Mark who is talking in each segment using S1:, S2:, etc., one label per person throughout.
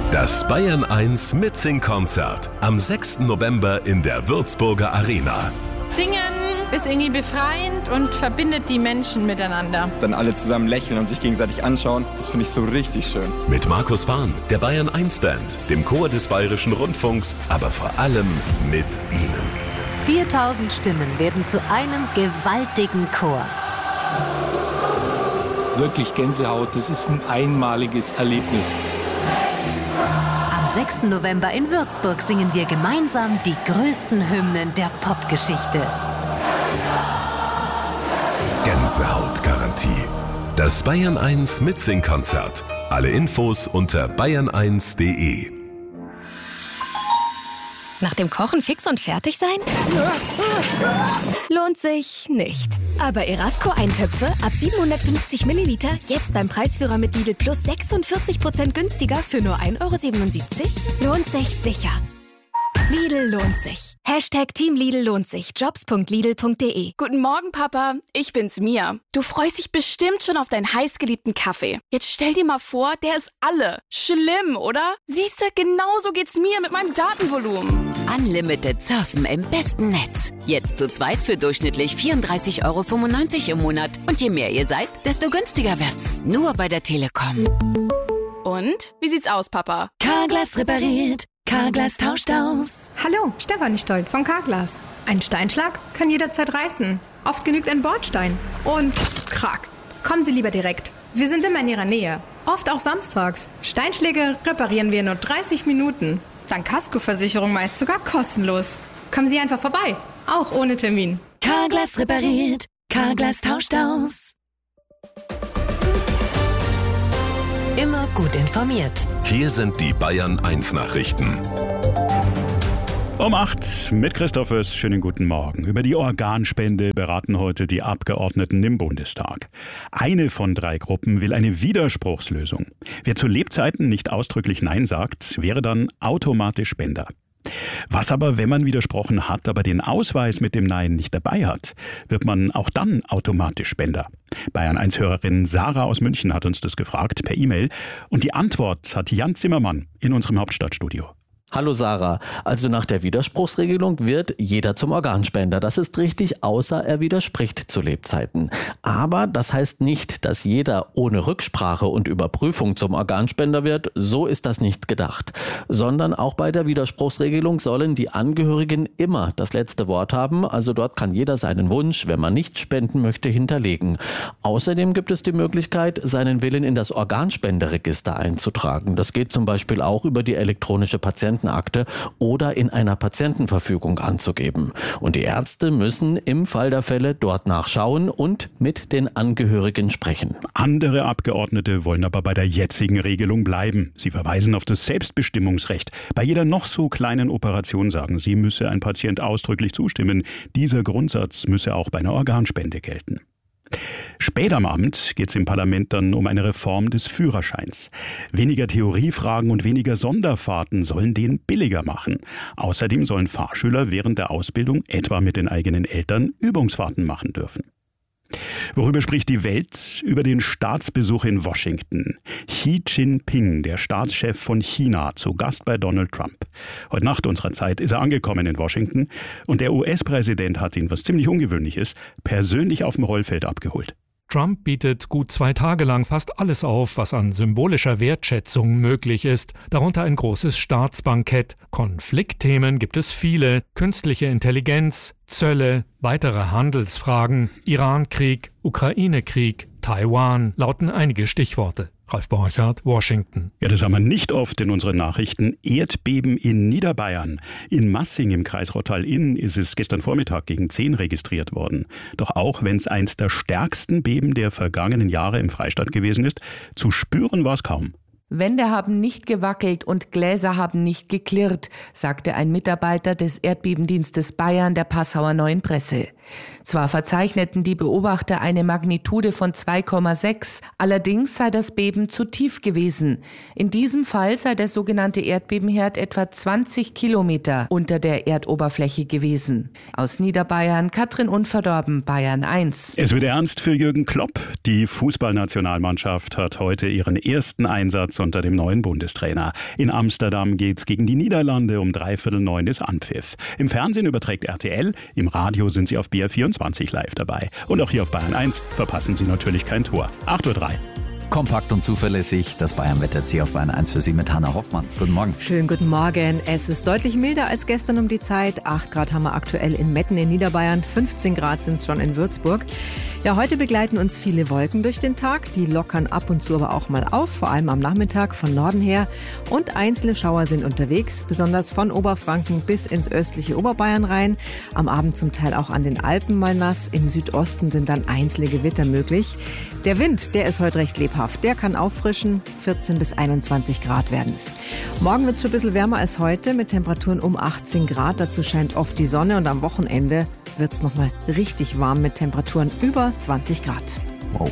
S1: Das Bayern 1 Mitsing-Konzert am 6. November in der Würzburger Arena.
S2: Singen ist irgendwie befreiend und verbindet die Menschen miteinander.
S3: Dann alle zusammen lächeln und sich gegenseitig anschauen, das finde ich so richtig schön.
S1: Mit Markus Fahn, der Bayern 1 Band, dem Chor des Bayerischen Rundfunks, aber vor allem mit Ihnen.
S4: 4000 Stimmen werden zu einem gewaltigen Chor.
S5: Wirklich Gänsehaut, das ist ein einmaliges Erlebnis.
S4: Am 6. November in Würzburg singen wir gemeinsam die größten Hymnen der Popgeschichte.
S1: Gänsehautgarantie. Das Bayern 1 Mitsing-Konzert. Alle Infos unter bayern1.de.
S6: Nach dem Kochen fix und fertig sein? Lohnt sich nicht. Aber Erasco-Eintöpfe ab 750 Milliliter jetzt beim Preisführer mit Lidl Plus 46% günstiger für nur 1,77 € lohnt sich sicher. Lidl lohnt sich. Team Lidl lohnt sich. Jobs.lidl.de.
S7: Guten Morgen, Papa. Ich bin's, Mia. Du freust dich bestimmt schon auf deinen heißgeliebten Kaffee. Jetzt stell dir mal vor, der ist alle. Schlimm, oder? Siehste, genauso geht's mir mit meinem Datenvolumen.
S8: Unlimited Surfen im besten Netz. Jetzt zu zweit für durchschnittlich 34,95 € im Monat. Und je mehr ihr seid, desto günstiger wird's. Nur bei der Telekom.
S7: Und? Wie sieht's aus, Papa?
S8: Carglass repariert. Carglass tauscht aus.
S9: Hallo, Stefanie Stoll von Carglass. Ein Steinschlag kann jederzeit reißen. Oft genügt ein Bordstein. Und krack. Kommen Sie lieber direkt. Wir sind immer in Ihrer Nähe. Oft auch samstags. Steinschläge reparieren wir in nur 30 Minuten. Dank Kaskoversicherung meist sogar kostenlos. Kommen Sie einfach vorbei. Auch ohne Termin.
S8: Carglass repariert. Carglass tauscht aus.
S4: Immer gut informiert.
S1: Hier sind die Bayern 1 Nachrichten.
S10: Um 8 mit Christoph Oess. Schönen guten Morgen. Über die Organspende beraten heute die Abgeordneten im Bundestag. Eine von 3 Gruppen will eine Widerspruchslösung. Wer zu Lebzeiten nicht ausdrücklich Nein sagt, wäre dann automatisch Spender. Was aber, wenn man widersprochen hat, aber den Ausweis mit dem Nein nicht dabei hat, wird man auch dann automatisch Spender? Bayern 1-Hörerin Sarah aus München hat uns das gefragt per E-Mail und die Antwort hat Jan Zimmermann in unserem Hauptstadtstudio.
S11: Hallo Sarah, also nach der Widerspruchsregelung wird jeder zum Organspender. Das ist richtig, außer er widerspricht zu Lebzeiten. Aber das heißt nicht, dass jeder ohne Rücksprache und Überprüfung zum Organspender wird. So ist das nicht gedacht. Sondern auch bei der Widerspruchsregelung sollen die Angehörigen immer das letzte Wort haben. Also dort kann jeder seinen Wunsch, wenn man nicht spenden möchte, hinterlegen. Außerdem gibt es die Möglichkeit, seinen Willen in das Organspenderegister einzutragen. Das geht zum Beispiel auch über die elektronische Patientenakte oder in einer Patientenverfügung anzugeben. Und die Ärzte müssen im Fall der Fälle dort nachschauen und mit den Angehörigen sprechen.
S10: Andere Abgeordnete wollen aber bei der jetzigen Regelung bleiben. Sie verweisen auf das Selbstbestimmungsrecht. Bei jeder noch so kleinen Operation, sagen sie, müsse ein Patient ausdrücklich zustimmen. Dieser Grundsatz müsse auch bei einer Organspende gelten. Spät am Abend geht es im Parlament dann um eine Reform des Führerscheins. Weniger Theoriefragen und weniger Sonderfahrten sollen den billiger machen. Außerdem sollen Fahrschüler während der Ausbildung etwa mit den eigenen Eltern Übungsfahrten machen dürfen. Worüber spricht die Welt? Über den Staatsbesuch in Washington. Xi Jinping, der Staatschef von China, zu Gast bei Donald Trump. Heute Nacht unserer Zeit ist er angekommen in Washington und der US-Präsident hat ihn, was ziemlich ungewöhnlich ist, persönlich auf dem Rollfeld abgeholt.
S12: Trump bietet gut 2 Tage lang fast alles auf, was an symbolischer Wertschätzung möglich ist, darunter ein großes Staatsbankett. Konfliktthemen gibt es viele: künstliche Intelligenz, Zölle, weitere Handelsfragen, Iran-Krieg, Ukraine-Krieg, Taiwan lauten einige Stichworte. Ralf Borchardt, Washington.
S10: Ja, das haben wir nicht oft in unseren Nachrichten. Erdbeben in Niederbayern. In Massing im Kreis Rottal-Inn ist es gestern Vormittag gegen 10 registriert worden. Doch auch wenn es eins der stärksten Beben der vergangenen Jahre im Freistaat gewesen ist, zu spüren war es kaum.
S13: Wände haben nicht gewackelt und Gläser haben nicht geklirrt, sagte ein Mitarbeiter des Erdbebendienstes Bayern der Passauer Neuen Presse. Zwar verzeichneten die Beobachter eine Magnitude von 2,6, allerdings sei das Beben zu tief gewesen. In diesem Fall sei der sogenannte Erdbebenherd etwa 20 Kilometer unter der Erdoberfläche gewesen. Aus Niederbayern, Katrin Unverdorben, Bayern 1.
S10: Es wird ernst für Jürgen Klopp. Die Fußballnationalmannschaft hat heute ihren ersten Einsatz unter dem neuen Bundestrainer. In Amsterdam geht's gegen die Niederlande. Um 8:45 ist Anpfiff. Im Fernsehen überträgt RTL, im Radio sind sie auf BR24 live dabei. Und auch hier auf Bayern 1 verpassen Sie natürlich kein Tor. 8:03 Uhr.
S14: Kompakt und zuverlässig, das Bayern-Wetter jetzt hier auf Bayern 1 für Sie mit Hanna Hoffmann. Guten Morgen.
S15: Schönen guten Morgen. Es ist deutlich milder als gestern um die Zeit. 8 Grad haben wir aktuell in Metten in Niederbayern, 15 Grad sind es schon in Würzburg. Ja, heute begleiten uns viele Wolken durch den Tag. Die lockern ab und zu aber auch mal auf, vor allem am Nachmittag von Norden her. Und einzelne Schauer sind unterwegs, besonders von Oberfranken bis ins östliche Oberbayern rein. Am Abend zum Teil auch an den Alpen mal nass. Im Südosten sind dann einzelne Gewitter möglich. Der Wind, der ist heute recht lebhaft. Der kann auffrischen. 14 bis 21 Grad werden es. Morgen wird es schon ein bisschen wärmer als heute mit Temperaturen um 18 Grad. Dazu scheint oft die Sonne und am Wochenende wird es nochmal richtig warm mit Temperaturen über 20 Grad.
S14: Wow.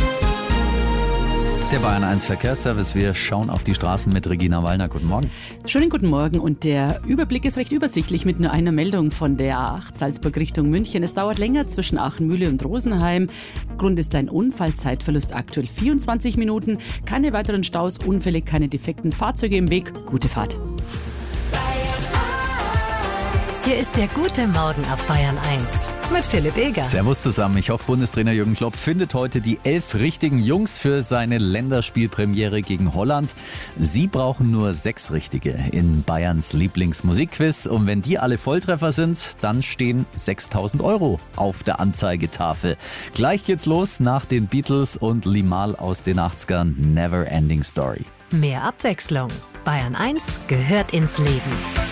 S14: Der Bayern 1 Verkehrsservice. Wir schauen auf die Straßen mit Regina Wallner. Guten Morgen.
S16: Schönen guten Morgen und der Überblick ist recht übersichtlich mit nur einer Meldung von der A8 Salzburg Richtung München. Es dauert länger zwischen Aachenmühle und Rosenheim. Grund ist ein Unfall, Zeitverlust aktuell 24 Minuten. Keine weiteren Staus, Unfälle, keine defekten Fahrzeuge im Weg. Gute Fahrt.
S4: Hier ist der gute Morgen auf Bayern 1 mit Philipp Eger.
S14: Servus zusammen. Ich hoffe, Bundestrainer Jürgen Klopp findet heute die 11 richtigen Jungs für seine Länderspielpremiere gegen Holland. Sie brauchen nur 6 richtige in Bayerns Lieblingsmusikquiz. Und wenn die alle Volltreffer sind, dann stehen 6.000 € auf der Anzeigetafel. Gleich geht's los nach den Beatles und Limahl aus den 80ern. Never Ending Story.
S4: Mehr Abwechslung. Bayern 1 gehört ins Leben.